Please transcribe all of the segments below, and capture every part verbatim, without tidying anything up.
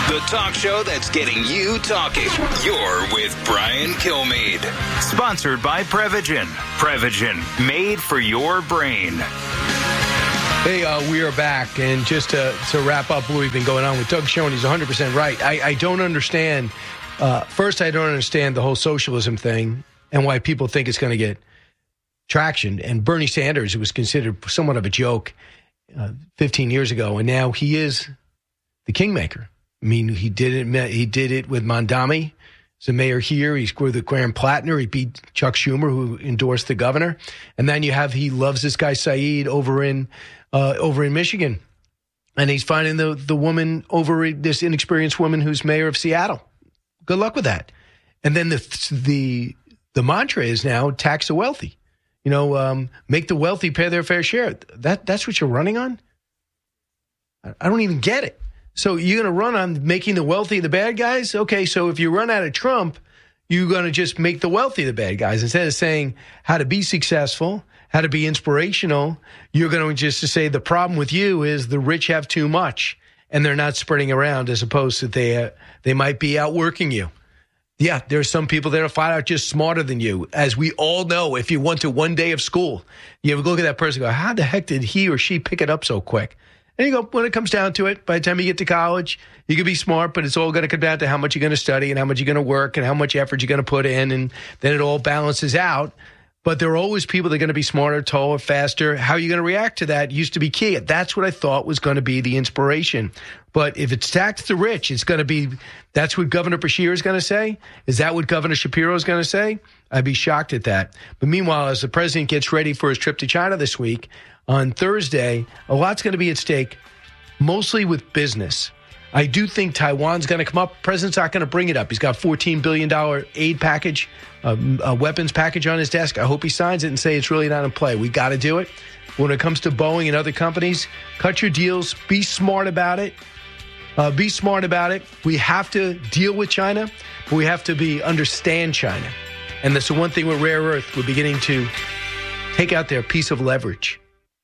the talk show that's getting you talking. You're with Brian Kilmeade. Sponsored by Prevagen. Prevagen, made for your brain. Hey, uh, we are back. And just to, to wrap up what we've been going on with Doug Schoen, he's one hundred percent right. I, I don't understand. Uh, first, I don't understand the whole socialism thing and why people think it's going to get traction. And Bernie Sanders, who was considered somewhat of a joke uh, fifteen years ago, and now he is the kingmaker. I mean, he did it. He did it with Mondami. He's the mayor here. He's with Graham Plattner. He beat Chuck Schumer, who endorsed the governor. And then you have he loves this guy Saeed over in uh, over in Michigan, and he's finding the the woman over this inexperienced woman who's mayor of Seattle. Good luck with that. And then the the the mantra is now tax the wealthy. You know, um, make the wealthy pay their fair share. That that's what you're running on. I don't even get it. So you're going to run on making the wealthy the bad guys? Okay, so if you run out of Trump, you're going to just make the wealthy the bad guys. Instead of saying how to be successful, how to be inspirational, you're going to just to say the problem with you is the rich have too much and they're not spreading around, as opposed to they uh, they might be outworking you. Yeah, there's some people that are flat out just smarter than you. As we all know, if you went to one day of school, you look at that person and go, how the heck did he or she pick it up so quick? And you go, when it comes down to it, by the time you get to college, you can be smart, but it's all going to come down to how much you're going to study and how much you're going to work and how much effort you're going to put in, and then it all balances out. But there are always people that are going to be smarter, taller, faster. How you're going to react to that used to be key. That's what I thought was going to be the inspiration. But if it's tax the rich, it's going to be, that's what Governor Beshear is going to say? Is that what Governor Shapiro is going to say? I'd be shocked at that. But meanwhile, as the president gets ready for his trip to China this week, on Thursday, a lot's going to be at stake, mostly with business. I do think Taiwan's going to come up. The president's not going to bring it up. He's got a fourteen billion dollars aid package, um, a weapons package on his desk. I hope he signs it and say it's really not in play. We got to do it. When it comes to Boeing and other companies, cut your deals. Be smart about it. Uh, be smart about it. We have to deal with China, but we have to be understand China. And that's the one thing with rare earth. We're beginning to take out their piece of leverage.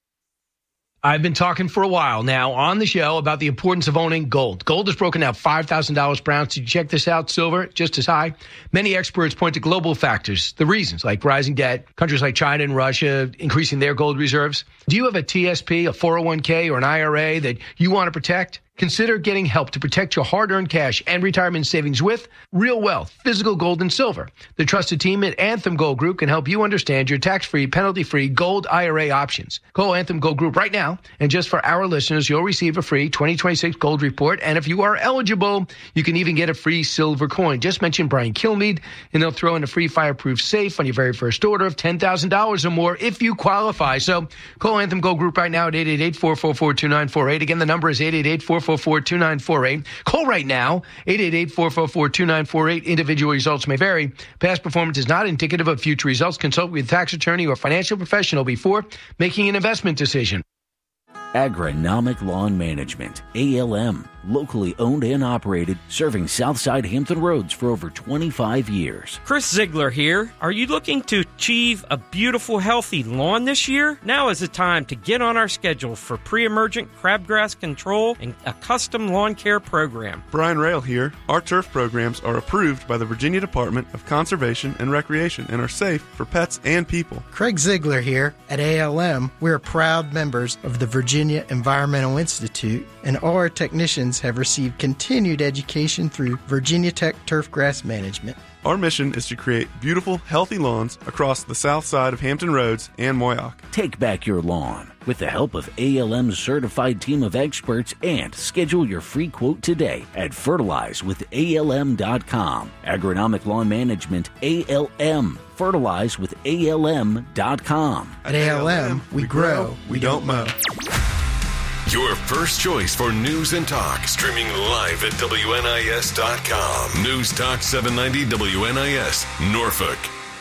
I've been talking for a while now on the show about the importance of owning gold. Gold is broken out five thousand dollars per ounce. Did you check this out? Silver, just as high. Many experts point to global factors, the reasons like rising debt, countries like China and Russia increasing their gold reserves. Do you have a T S P, a four oh one k, or an I R A that you want to protect? Consider getting help to protect your hard-earned cash and retirement savings with Real Wealth, physical gold and silver. The trusted team at Anthem Gold Group can help you understand your tax-free, penalty-free gold I R A options. Call Anthem Gold Group right now, and just for our listeners, you'll receive a free twenty twenty-six gold report, and if you are eligible, you can even get a free silver coin. Just mention Brian Kilmeade, and they'll throw in a free fireproof safe on your very first order of ten thousand dollars or more if you qualify. So call Anthem Gold Group right now at eight eight eight, four four four, two nine four eight. Again, the number is eight eight eight, four four four, two nine four eight. Call right now, eight eight eight, four four four, two nine four eight. Individual results may vary. Past performance is not indicative of future results. Consult with a tax attorney or financial professional before making an investment decision. Agronomic Lawn Management, A L M, locally owned and operated, serving Southside Hampton Roads for over twenty-five years. Chris Ziegler here. Are you looking to achieve a beautiful, healthy lawn this year? Now is the time to get on our schedule for pre-emergent crabgrass control and a custom lawn care program. Brian Rail here. Our turf programs are approved by the Virginia Department of Conservation and Recreation and are safe for pets and people. Craig Ziegler here. At A L M, we are proud members of the Virginia Environmental Institute, and all our technicians have received continued education through Virginia Tech Turfgrass Management. Our mission is to create beautiful, healthy lawns across the south side of Hampton Roads and Moyock. Take back your lawn with the help of A L M's certified team of experts, and schedule your free quote today at fertilize with A L M dot com. Agronomic Lawn Management, A L M. fertilize with A L M dot com. At A L M, we grow, we don't mow. Your first choice for news and talk, streaming live at W N I S dot com. News Talk seven ninety W N I S, Norfolk.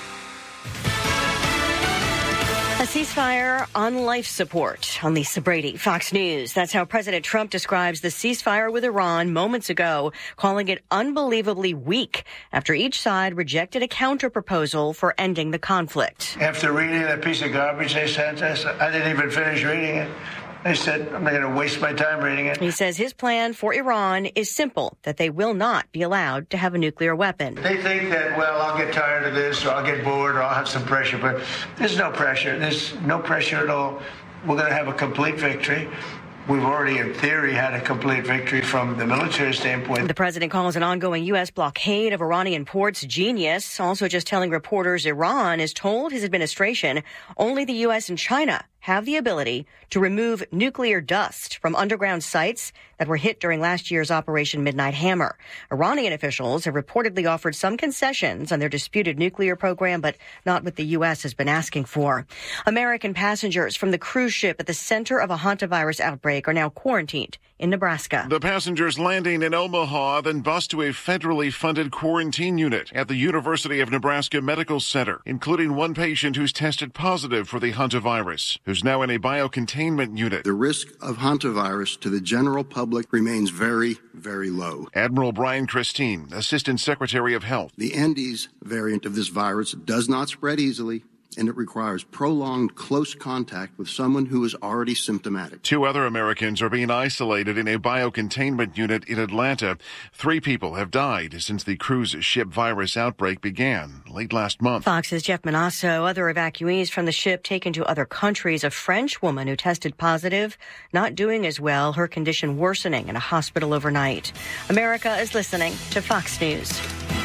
A ceasefire on life support on Lisa Brady, Fox News. That's how President Trump describes the ceasefire with Iran moments ago, calling it unbelievably weak after each side rejected a counterproposal for ending the conflict. After reading that piece of garbage they sent us, I didn't even finish reading it. I said, I'm not going to waste my time reading it. He says his plan for Iran is simple, that they will not be allowed to have a nuclear weapon. They think that, well, I'll get tired of this, or I'll get bored, or I'll have some pressure, but there's no pressure. There's no pressure at all. We're going to have a complete victory. We've already, in theory, had a complete victory from the military standpoint. The president calls an ongoing U S blockade of Iranian ports genius, also just telling reporters Iran has told his administration only the U S and China have the ability to remove nuclear dust from underground sites that were hit during last year's Operation Midnight Hammer. Iranian officials have reportedly offered some concessions on their disputed nuclear program, but not what the U S has been asking for. American passengers from the cruise ship at the center of a hantavirus outbreak are now quarantined in Nebraska. The passengers landing in Omaha then bused to a federally funded quarantine unit at the University of Nebraska Medical Center, including one patient who's tested positive for the hantavirus, who's now in a biocontainment unit. The risk of hantavirus to the general public remains very, very low. Admiral Brian Christine, Assistant Secretary of Health. The Andes variant of this virus does not spread easily, and it requires prolonged close contact with someone who is already symptomatic. Two other Americans are being isolated in a biocontainment unit in Atlanta. Three people have died since the cruise ship virus outbreak began late last month. Fox's Jeff Manasso. Other evacuees from the ship taken to other countries. A French woman who tested positive, not doing as well, her condition worsening in a hospital overnight. America is listening to Fox News.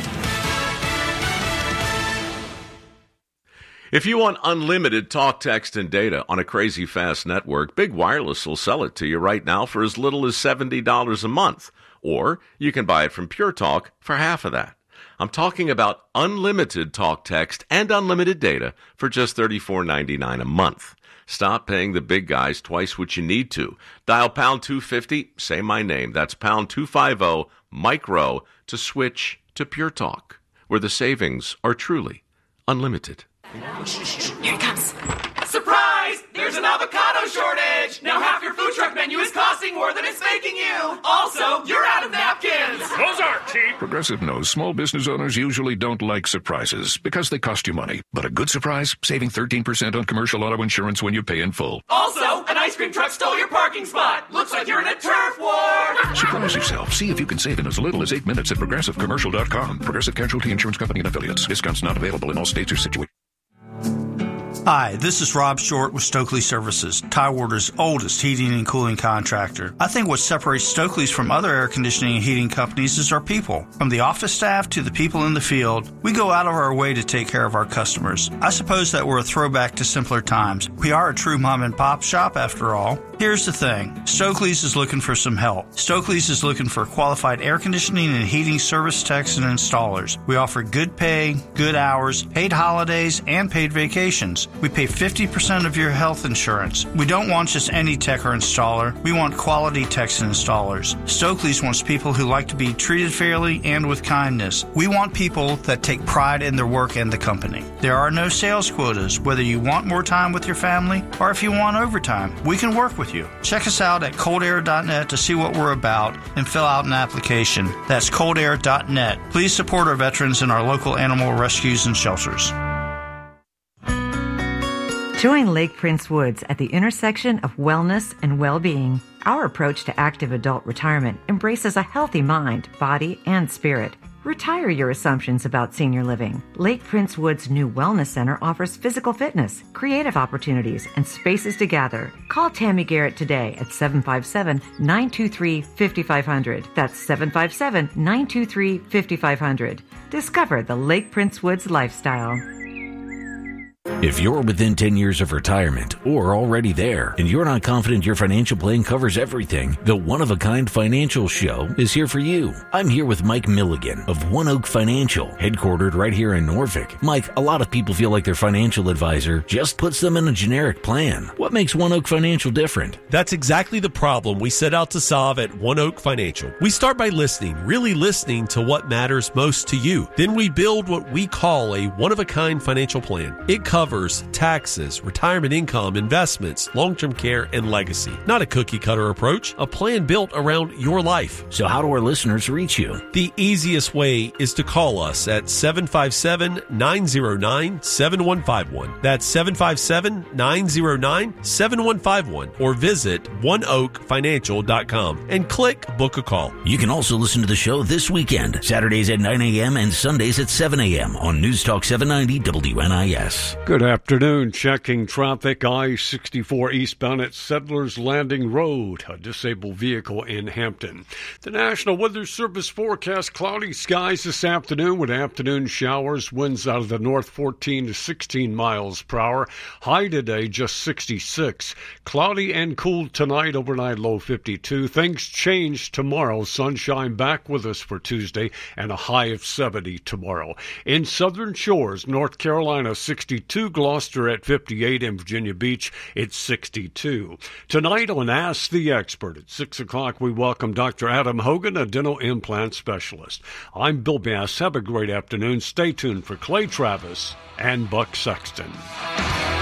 If you want unlimited talk, text, and data on a crazy fast network, Big Wireless will sell it to you right now for as little as seventy dollars a month. Or you can buy it from Pure Talk for half of that. I'm talking about unlimited talk, text, and unlimited data for just thirty-four ninety-nine a month. Stop paying the big guys twice what you need to. Dial pound two fifty, say my name. That's pound two fifty, micro, to switch to Pure Talk, where the savings are truly unlimited. Here it comes. Surprise! There's an avocado shortage! Now half your food truck menu is costing more than it's making you! Also, you're out of napkins! Those aren't cheap! Progressive knows small business owners usually don't like surprises because they cost you money. But a good surprise? Saving thirteen percent on commercial auto insurance when you pay in full. Also, an ice cream truck stole your parking spot! Looks like you're in a turf war! Surprise yourself. See if you can save in as little as eight minutes at progressive commercial dot com. Progressive Casualty Insurance Company and Affiliates. Discounts not available in all states or situations. Hi, this is Rob Short with Stokely Services, Tidewater's oldest heating and cooling contractor. I think what separates Stokely's from other air conditioning and heating companies is our people. From the office staff to the people in the field, we go out of our way to take care of our customers. I suppose that we're a throwback to simpler times. We are a true mom and pop shop after all. Here's the thing. Stokely's is looking for some help. Stokely's is looking for qualified air conditioning and heating service techs and installers. We offer good pay, good hours, paid holidays, and paid vacations. We pay fifty percent of your health insurance. We don't want just any tech or installer. We want quality techs and installers. Stokely's wants people who like to be treated fairly and with kindness. We want people that take pride in their work and the company. There are no sales quotas, whether you want more time with your family or if you want overtime. We can work with you. Check us out at cold air dot net to see what we're about and fill out an application. That's cold air dot net. Please support our veterans and our local animal rescues and shelters. Join Lake Prince Woods at the intersection of wellness and well-being. Our approach to active adult retirement embraces a healthy mind, body, and spirit. Retire your assumptions about senior living. Lake Prince Woods' new wellness center offers physical fitness, creative opportunities, and spaces to gather. Call Tammy Garrett today at seven five seven, nine two three, five five zero zero. That's seven five seven, nine two three, five five zero zero. Discover the Lake Prince Woods lifestyle. If you're within ten years of retirement or already there and you're not confident your financial plan covers everything, the One of a Kind Financial Show is here for you. I'm here with Mike Milligan of One Oak Financial, headquartered right here in Norfolk. Mike, a lot of people feel like their financial advisor just puts them in a generic plan. What makes One Oak Financial different? That's exactly the problem we set out to solve at One Oak Financial. We start by listening, really listening to what matters most to you. Then we build what we call a one-of-a-kind financial plan. It covers covers taxes, retirement income, investments, long-term care, and legacy. Not a cookie-cutter approach, a plan built around your life. So how do our listeners reach you? The easiest way is to call us at seven five seven, nine zero nine, seven one five one. That's seven five seven, nine zero nine, seven one five one. Or visit one oak financial dot com and click Book a Call. You can also listen to the show this weekend, Saturdays at nine a.m. and Sundays at seven a.m. on News Talk seven ninety W N I S. Good afternoon. Checking traffic. I sixty-four eastbound at Settlers Landing Road. A disabled vehicle in Hampton. The National Weather Service forecast cloudy skies this afternoon with afternoon showers. Winds out of the north fourteen to sixteen miles per hour. High today just sixty-six. Cloudy and cool tonight. Overnight low fifty-two. Things change tomorrow. Sunshine back with us for Tuesday and a high of seventy tomorrow. In Southern Shores, North Carolina, sixty-two. Gloucester at fifty-eight. In Virginia Beach, it's sixty-two. Tonight on Ask the Expert at six o'clock, we welcome Doctor Adam Hogan, a dental implant specialist. I'm Bill Bass. Have a great afternoon. Stay tuned for Clay Travis and Buck Sexton.